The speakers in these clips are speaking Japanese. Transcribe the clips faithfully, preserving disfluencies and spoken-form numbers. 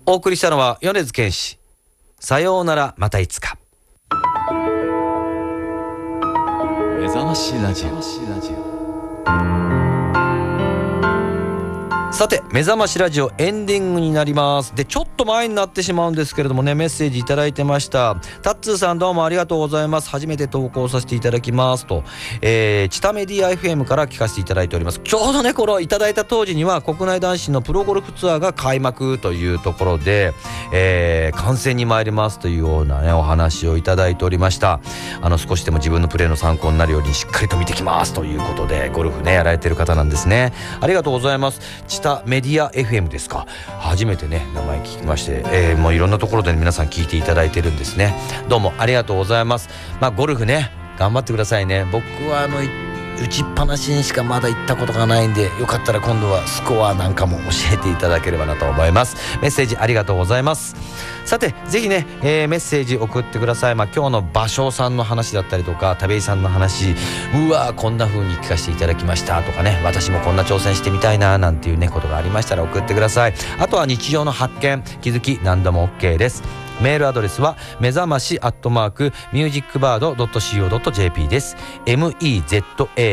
お送りしたのは米津玄師、さようならまたいつか。 目覚ましラジオ。 さて目覚ましラジオエンディングになります。でちょっと前になってしまうんですけれどもね、メッセージいただいてました。タッツーさんどうもありがとうございます。初めて投稿させていただきますと、えー、チタメディア エフエム から聞かせていただいております。ちょうどねこのいただいた当時には国内男子のプロゴルフツアーが開幕というところで、えー、観戦に参りますというようなねお話をいただいておりました。あの少しでも自分のプレーの参考になるようにしっかりと見てきますということで、ゴルフねやられてる方なんですね。ありがとうございます。チタメディア エフエム ですか。初めてね名前聞きまして、えー、もういろんなところで、ね、皆さん聞いていただいてるんですね。どうもありがとうございます。まあゴルフね頑張ってくださいね。僕はあの打ちっぱなしにしかまだ行ったことがないんで、よかったら今度はスコアなんかも教えていただければなと思います。メッセージありがとうございます。さてぜひね、えー、メッセージ送ってください。まあ、今日の芭蕉さんの話だったりとか田部井さんの話、うわーこんな風に聞かせていただきましたとかね、私もこんな挑戦してみたいななんていうねことがありましたら送ってください。あとは日常の発見気づき何でも OK です。メールアドレスは目覚ましアットマークミュージックバードドットシーオードットジェーピー です。 メザマシ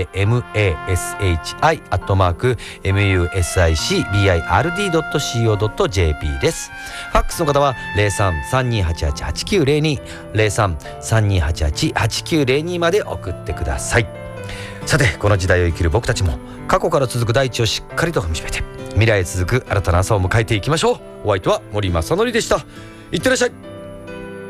アットマーク ミューシックバード ドットシーオードットジェーピー です。ファックスの方は ゼロさん さんにーはちはち はちきゅうゼロに ゼロさん さんにーはちはち はちきゅうゼロにまで送ってください。さてこの時代を生きる僕たちも過去から続く大地をしっかりと踏みしめて未来へ続く新たな朝を迎えていきましょう。お相手は森正則でした。いってらっしゃい。